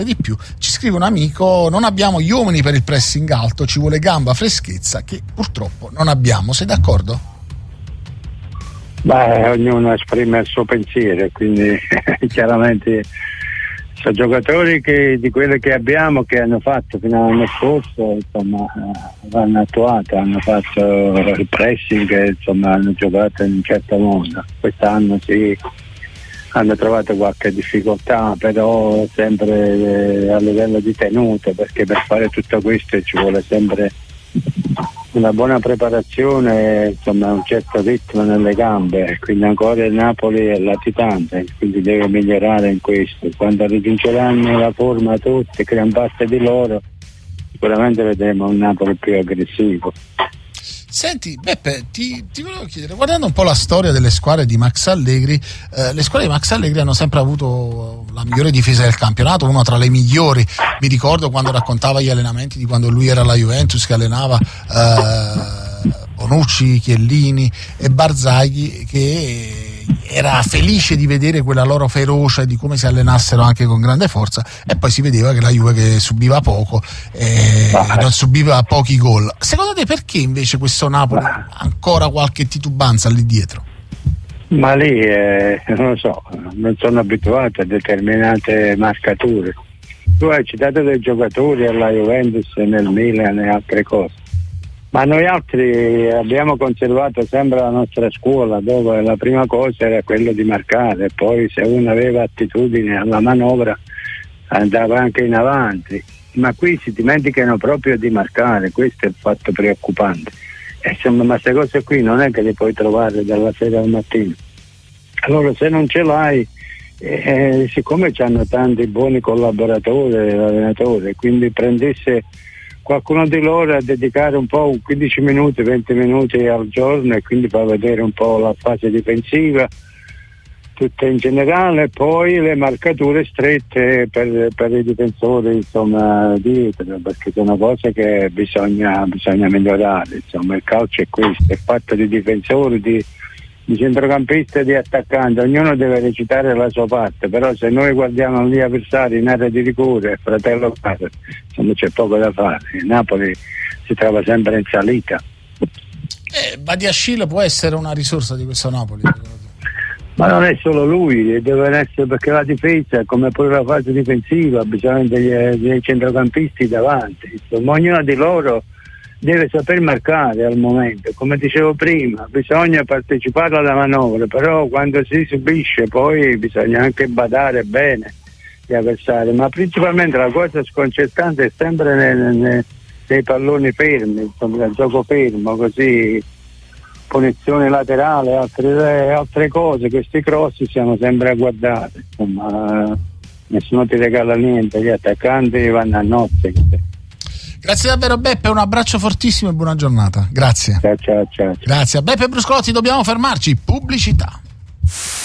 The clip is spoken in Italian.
di più. Ci scrive un amico: non abbiamo gli uomini per il pressing alto, ci vuole gamba, freschezza che purtroppo non abbiamo. Sei d'accordo? Beh, ognuno esprime il suo pensiero, quindi chiaramente sono giocatori di quelli che abbiamo, che hanno fatto fino all'anno scorso, insomma, hanno attuato, hanno fatto il pressing, insomma, hanno giocato in un certo modo. Quest'anno sì, hanno trovato qualche difficoltà, però sempre a livello di tenuta, perché per fare tutto questo ci vuole sempre una buona preparazione, insomma un certo ritmo nelle gambe, quindi ancora il Napoli è latitante, quindi deve migliorare in questo. Quando raggiungeranno la forma tutti, gran parte di loro, sicuramente vedremo un Napoli più aggressivo. Senti Beppe, ti volevo chiedere, guardando un po' la storia delle squadre di Max Allegri, le squadre di Max Allegri hanno sempre avuto la migliore difesa del campionato, una tra le migliori. Mi ricordo quando raccontava gli allenamenti di quando lui era alla Juventus, che allenava Bonucci, Chiellini e Barzagli, che era felice di vedere quella loro ferocia e di come si allenassero anche con grande forza, e poi si vedeva che la Juve che subiva poco non subiva pochi gol. Secondo te perché invece questo Napoli ha ancora qualche titubanza lì dietro? Ma lì non lo so, non sono abituato a determinate marcature. Tu hai citato dei giocatori alla Juventus, nel Milan e altre cose, ma noi altri abbiamo conservato sempre la nostra scuola, dove la prima cosa era quello di marcare, poi se uno aveva attitudine alla manovra andava anche in avanti, ma qui si dimenticano proprio di marcare. Questo è il fatto preoccupante. Insomma, ma queste cose qui non è che le puoi trovare dalla sera al mattino. Allora se non ce l'hai, siccome c'hanno tanti buoni collaboratori l'allenatore, quindi prendesse qualcuno di loro a dedicare un po' 15 minuti, 20 minuti al giorno, e quindi fa vedere un po' la fase difensiva tutta in generale, poi le marcature strette per i difensori, insomma, dietro, perché sono cose che bisogna migliorare. Insomma, il calcio è questo, è fatto di difensori, di centrocampista e di attaccante, ognuno deve recitare la sua parte, però se noi guardiamo gli avversari in area di rigore, fratello caro, insomma, c'è poco da fare. Il Napoli si trova sempre in salita. Badiashile può essere una risorsa di questo Napoli? Ma non è solo lui, deve essere, perché la difesa, come pure la fase difensiva, bisogna dei centrocampisti davanti. Insomma, ognuno di loro deve saper marcare al momento. Come dicevo prima, bisogna partecipare alla manovra, però quando si subisce poi bisogna anche badare bene gli avversari, ma principalmente la cosa sconcertante è sempre nei palloni fermi, insomma, il gioco fermo, così punizione laterale, altre cose. Questi cross siamo sempre a guardare, insomma, nessuno ti regala niente, gli attaccanti vanno a nozze. Grazie davvero Beppe, un abbraccio fortissimo e buona giornata. Grazie. Ciao. Grazie a Beppe Bruscolotti, dobbiamo fermarci, pubblicità.